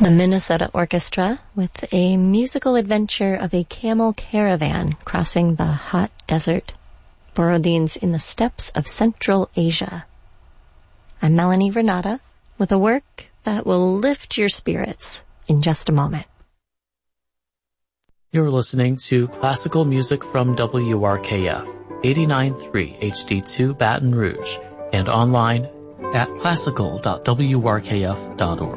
The Minnesota Orchestra with a musical adventure of a camel caravan crossing the hot desert, Borodins in the steppes of Central Asia. I'm Melanie Renata with a work that will lift your spirits in just a moment. You're listening to classical music from WRKF, 89.3 HD2 Baton Rouge, and online at classical.wrkf.org.